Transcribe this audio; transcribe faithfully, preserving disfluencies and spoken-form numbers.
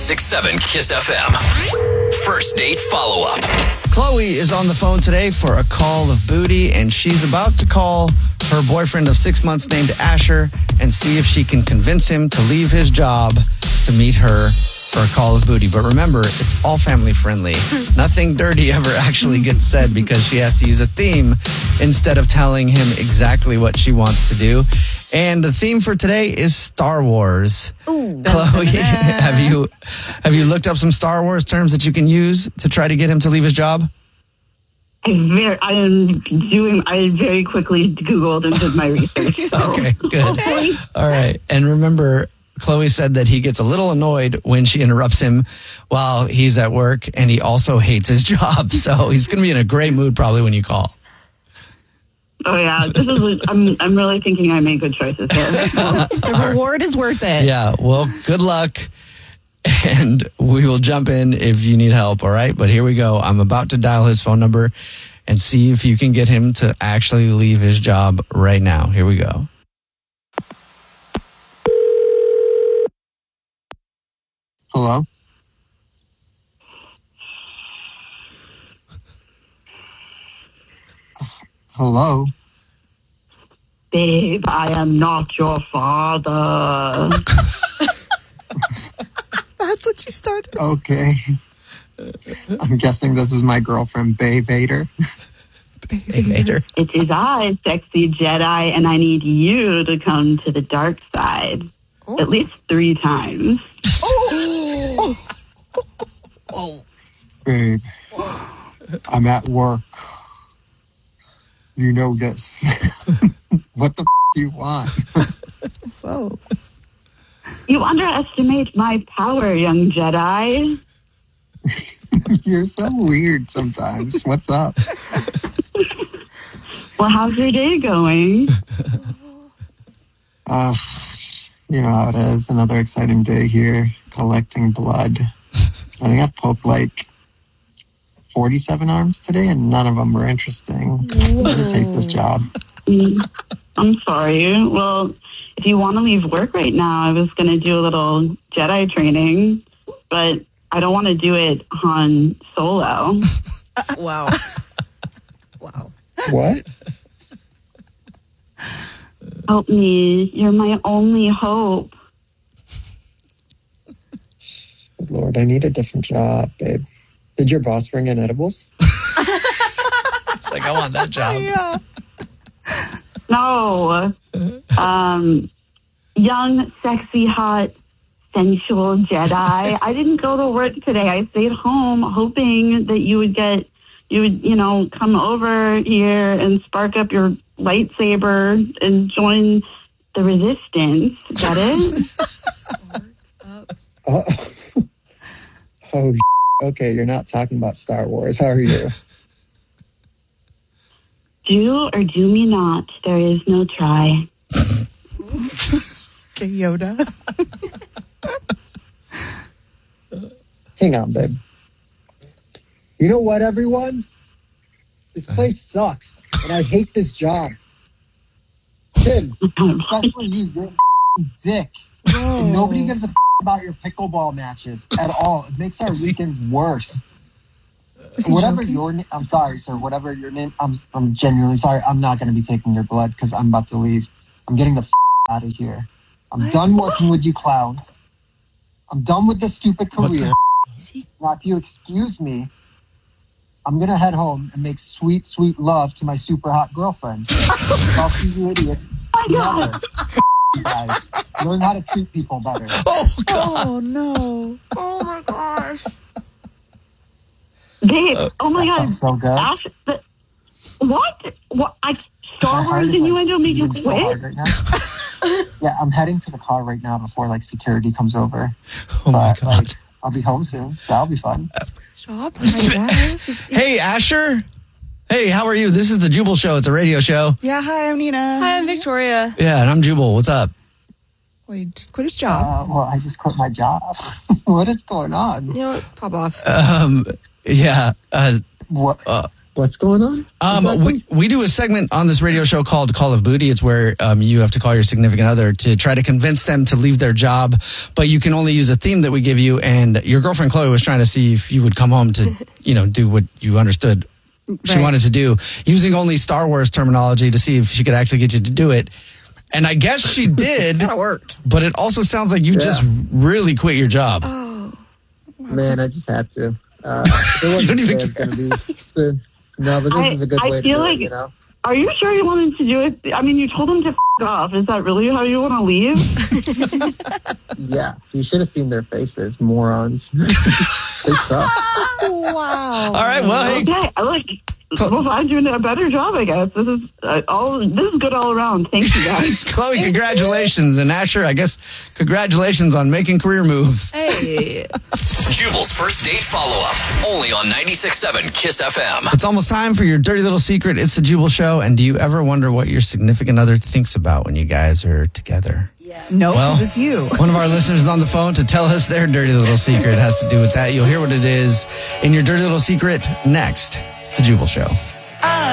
ninety-six point seven Kiss F M. First date follow-up. Chloe is on the phone today for a call of booty, and she's about to call her boyfriend of six months named Asher and see if she can convince him to leave his job to meet her for a call of booty. But remember, it's all family friendly. Nothing dirty ever actually gets said because she has to use a theme instead of telling him exactly what she wants to do. And the theme for today is Star Wars. Ooh. Chloe, have you have you looked up some Star Wars terms that you can use to try to get him to leave his job? I very, I am doing. I very quickly Googled and did my research. So. Okay, good. All right, and remember, Chloe said that he gets a little annoyed when she interrupts him while he's at work, and he also hates his job. So he's going to be in a great mood probably when you call. Oh yeah, this is. I'm. I'm really thinking I made good choices here. The reward is worth it. Yeah. Well, good luck, and we will jump in if you need help. All right. But here we go. I'm about to dial his phone number and see if you can get him to actually leave his job right now. Here we go. Hello? Hello? Babe, I am not your father. That's what she started. Okay. I'm guessing this is my girlfriend, Bay Vader. Bay Vader. It is I, sexy Jedi, and I need you to come to the dark side. Oh. At least three times. Oh. Oh. Babe, I'm at work. You know this. What the f*** do you want? Whoa. You underestimate my power, young Jedi. You're so weird sometimes. What's up? Well, how's your day going? Uh, you know how it is. Another exciting day here, collecting blood. I think I poked like forty-seven arms today, and none of them were interesting. Whoa. I just hate this job. I'm sorry. Well, if you want to leave work right now, I was going to do a little Jedi training, but I don't want to do it Han Solo. Wow. Wow. What? Help me. You're my only hope. Good Lord, I need a different job, babe. Did your boss bring in edibles? It's like, I want that job. Yeah. No. Um, young, sexy, hot, sensual Jedi. I didn't go to work today. I stayed home hoping that you would get, you would, you know, come over here and spark up your lightsaber and join the resistance. Is that it? Oh, oh, okay. You're not talking about Star Wars. How are you? Do or do me not. There is no try. Okay, Yoda. Hang on, babe. You know what, everyone? This place sucks, and I hate this job. Tim, especially you, you're a dick. Whoa. Nobody gives a about your pickleball matches at all. It makes our weekends worse. Whatever joking? your name, I'm sorry, sir. Whatever your name, I'm I'm genuinely sorry. I'm not going to be taking your blood because I'm about to leave. I'm getting the f- out of here. I'm what? done working with you clowns. I'm done with this stupid career. He- now, if you excuse me, I'm going to head home and make sweet, sweet love to my super hot girlfriend. I'll see you idiots. Oh, God. Guys, learn how to treat people better. Oh, God. Oh, no. Oh, my gosh. Babe, uh, oh, my that God. Sounds so good. Ash, the, what? What? I, Star Wars and innuendo made you quit? So right now. Yeah, I'm heading to the car right now before, like, security comes over. Oh, my but, God. Like, I'll be home soon. So that'll be fun. Stop. Oh Hey, Asher. Hey, how are you? This is the Jubal Show. It's a radio show. Yeah, hi, I'm Nina. Hi, I'm Victoria. Yeah, and I'm Jubal. What's up? Well, he just quit his job. Uh, well, I just quit my job. What is going on? You know what? Pop off. Um, yeah. Uh, What? uh, What's going on? Um, Exactly. we, we do a segment on this radio show called Call of Booty. It's where um, you have to call your significant other to try to convince them to leave their job, but you can only use a theme that we give you. And your girlfriend Chloe was trying to see if you would come home to, you know, do what you understood she Right. wanted to do, using only Star Wars terminology to see if she could actually get you to do it. And I guess she did, Kind of worked. but it also sounds like you Yeah. just really quit your job. Oh, Man, I just had to. Uh, if it wasn't don't even today, it's going to be soon. No, but this I- is a good I way to feel do like- it, you know? Are you sure you wanted to do it? I mean, you told him to f- off. Is that really how you want to leave? Yeah, you should have seen their faces, morons. They suck. wow. All right, well, hey, Okay, I look. Cl- We'll find you a better job, I guess. This is uh, all. This is good all around. Thank you, guys. Chloe, congratulations. And Asher, I guess, congratulations on making career moves. Hey. Jubal's first date follow-up. Only on ninety-six point seven Kiss F M. It's almost time for your dirty little secret. It's the Jubal Show. And do you ever wonder what your significant other thinks about when you guys are together? No, because Well- it's you. One of our listeners is on the phone to tell us their dirty little secret. It has to do with that. You'll hear what it is in your dirty little secret next. It's the Jubal Show.